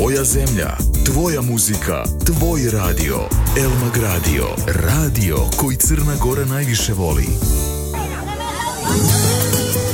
Tvoja zemlja, tvoja muzika, tvoj radio. Elmag radio. Radio koji Crna Gora najviše voli.